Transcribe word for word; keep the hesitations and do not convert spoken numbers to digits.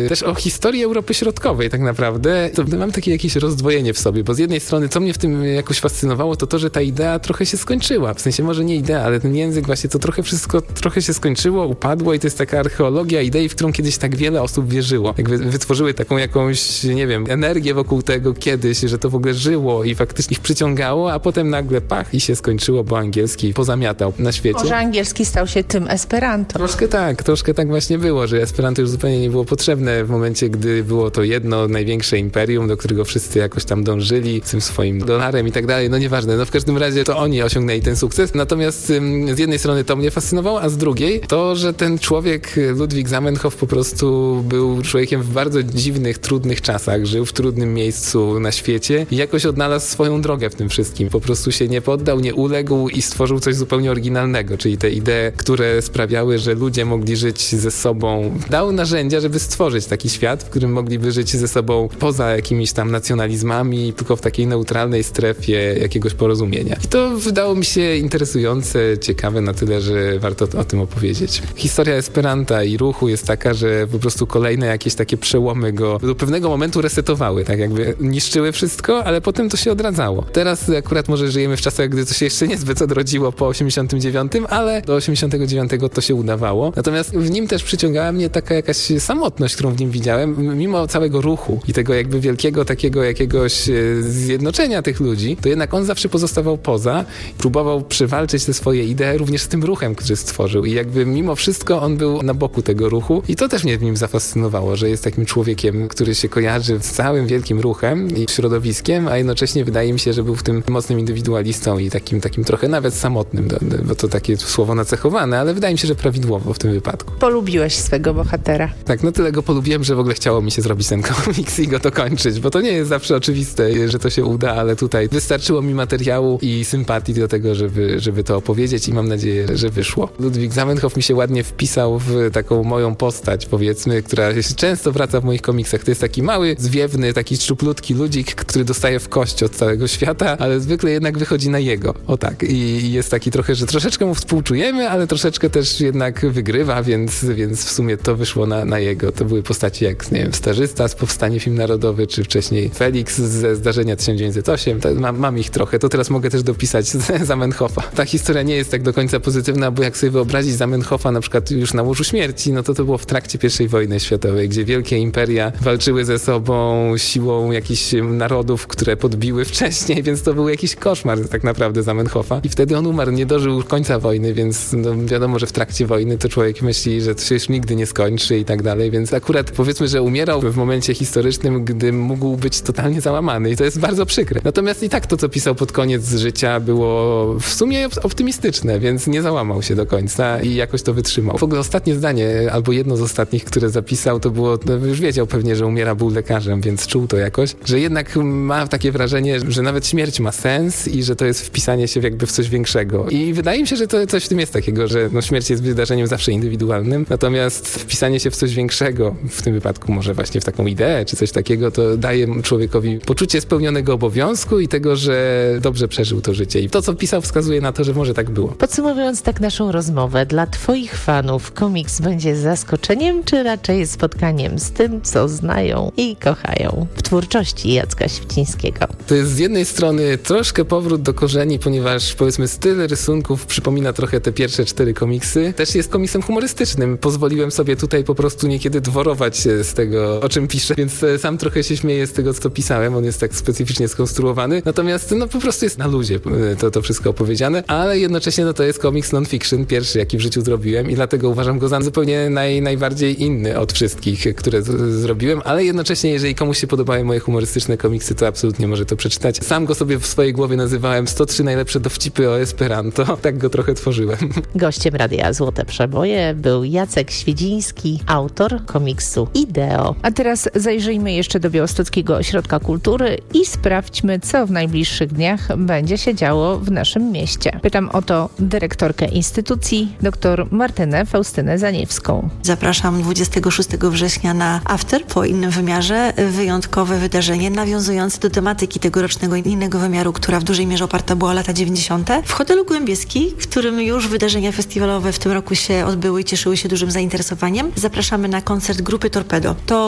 też o historii Europy Środkowej tak naprawdę, to mam takie jakieś rozdwojenie w sobie, bo z jednej strony, co mnie w tym jakoś fascynowało, to to, że ta idea trochę się skończyła. W sensie może nie idea, ale ten język właśnie, to trochę wszystko trochę się skończyło, upadło i to jest taka archeologia idei, w którą kiedyś tak wiele osób wierzyło. Jakby wytworzyły taką jakąś, nie wiem, energię wokół tego kiedyś, że to w ogóle żyło i faktycznie ich przyciągało, a potem nagle pach i się skończyło, bo angielski pozamiatał na świecie. Może angielski stał się tym Esperanto. Troszkę tak, troszkę tak właśnie było, że Esperanto już zupełnie nie było potrzebne w momencie, gdy było to jedno największe imperium, do którego wszyscy jakoś tam dążyli z tym swoim dolarem i tak dalej, no nieważne, no w każdym razie to oni osiągnęli ten sukces, natomiast ym, z jednej strony to mnie fascynowało, a z drugiej to, że ten człowiek, Ludwik Zamenhof, po prostu był człowiekiem w bardzo dziwnych, trudnych czasach, żył w trudnym miejscu na świecie i jakoś odnalazł swoją drogę w tym wszystkim, po prostu się nie poddał, nie uległ i stworzył coś zupełnie oryginalnego, czyli te idee, które sprawiały, że ludzie mogli żyć ze sobą, dał narzędzia, żeby stworzyć taki świat, w którym mogliby żyć ze sobą poza jakimiś tam nacjonalizmami, tylko w takiej neutralnej strefie jakiegoś porozumienia. I to wydało mi się interesujące, ciekawe na tyle, że warto o tym opowiedzieć. Historia Esperanta i ruchu jest taka, że po prostu kolejne jakieś takie przełomy go do pewnego momentu resetowały, tak jakby niszczyły wszystko, ale potem to się odradzało. Teraz akurat może żyjemy w czasach, gdy to się jeszcze niezbyt odrodziło po osiemdziesiątym dziewiątym, ale do osiemdziesiątego dziewiątego to się udawało. Natomiast w nim też przyciągała mnie taka jakaś samotność, którą w nim widziałem, mimo całego ruchu i tego jakby wielkiego takiego jakiegoś zjednoczenia tych ludzi, to jednak on zawsze pozostawał poza, próbował przywalczyć te swoje idee również z tym ruchem, który stworzył i jakby mimo wszystko on był na boku tego ruchu i to też mnie w nim zafascynowało, że jest takim człowiekiem, który się kojarzy z całym wielkim ruchem i środowiskiem, a jednocześnie wydaje mi się, że był w tym mocnym indywidualistą i takim, takim trochę nawet samotnym, bo to takie słowo nacechowane, ale wydaje mi się, że prawidłowo w tym wypadku. Polubiłeś swego bohatera. Tak, no tyle go polubiłem, że w ogóle chciało mi się zrobić ten komiks i go dokończyć, bo to nie jest zawsze oczywiste, że to się uda, ale tutaj wystarczyło mi materiału i sympatii do tego, żeby, żeby to opowiedzieć i mam nadzieję, że wyszło. Ludwik Zamenhof mi się ładnie wpisał w taką moją postać, powiedzmy, która się często wraca w moich komiksach. To jest taki mały, zwiewny, taki szczuplutki ludzik, który dostaje w kość od całego świata, ale zwykle jednak wychodzi na jego. O tak. I jest taki trochę, że troszeczkę mu współczujemy, ale troszeczkę też jednak wygrywa, więc, więc w sumie to wyszło na, na jego. To były postaci jak, nie wiem, Starzysta z Powstanie Film Narodowy, czy wcześniej Felix ze Zdarzenia tysiąc dziewięćset osiem. To mam, mam ich trochę. To teraz mogę też dopisać Zamenhofa. Ta historia nie jest tak do końca pozytywna, bo jak sobie wyobrazić Zamenhofa na przykład już na łożu śmierci, no to to było w trakcie pierwszej wojny światowej, gdzie wielkie imperia walczyły ze sobą siłą jakichś narodów, które podbiły wcześniej, więc to był jakiś koszmar tak naprawdę Zamenhofa. I wtedy on umarł, nie dożył końca wojny, więc no wiadomo, że w trakcie wojny to człowiek myśli, że to się już nigdy nie skończy i tak dalej, więc akurat powiedzmy, że umierał w momencie historycznym, gdy mógł być totalnie załamany i to jest bardzo przykre. Natomiast i tak to, co pisał pod koniec życia, było w sumie optymistyczne, więc nie załamał się do końca i jakoś to wytrzymał. W ogóle ostatnie zdanie, albo jedno z ostatnich, które zapisał, to było, no już wiedział pewnie, że umiera, był lekarzem, więc czuł to jakoś, że jednak ma takie wrażenie, że nawet śmierć ma sens i że to jest wpisanie się jakby w coś większego. I wydaje mi się, że to coś w tym jest takiego, że no śmierć jest wydarzeniem zawsze indywidualnym, natomiast wpisanie się w coś większego, w tym wypadku może właśnie w taką ideę, czy coś takiego, to daje człowiekowi poczucie spełnionego obowiązku i tego, że dobrze przeżył to życie. I to, co pisał, wskazuje na to, że może tak było. Podsumowując tak naszą rozmowę, dla twoich fanów komiks będzie zaskoczeniem, czy raczej spotkaniem z tym, co znają i kochają w twórczości Jacka Świecińskiego? To jest z jednej strony troszkę powrót do korzeni, ponieważ powiedzmy styl rysunków przypomina trochę te pierwsze cztery komiksy. Też jest komiksem humorystycznym. Pozwoliłem sobie tutaj po prostu niekiedy dworować się z tego, o czym piszę, więc sam trochę się śmieję z tego, co pisałem. On jest tak specyficznie skonstruowany. Natomiast no po prostu jest na luzie to, to wszystko opowiedziane, ale jednocześnie no to jest komiks non-fiction, pierwszy jaki w życiu zrobiłem i dlatego uważam go za zupełnie naj, najbardziej inny od wszystkich, które z, zrobiłem, ale jednocześnie jeżeli komuś się podobają moje humorystyczne komiksy, to absolutnie może to przeczytać. Sam go sobie w swojej głowie nazywałem sto trzy najlepsze dowcipy o Esperanto. Tak go trochę tworzyłem. Gościem Radia Złote Przeboje był Jacek Świeciński, autor komiksu Ideo. A teraz zajrzyjmy jeszcze do Białostockiego Ośrodka Kultury i sprawdźmy, co w najbliższych dniach będzie się działo w naszym mieście. Pytam o to dyrektorkę instytucji, dr Martynę Faustynę Zaniewską. Zapraszam dwudziestego szóstego września na After po innym wymiarze. Wyjątkowe wydarzenie nawiązujące do tematyki tegorocznego innego wymiaru, która w dużej mierze oparta była o lata dziewięćdziesiąte. W hotelu Głębieski, w którym już wydarzenia festiwalowe w tym roku się odbyły i cieszyły się dużym zainteresowaniem. Zapraszamy na koncert grupy Torpedo. To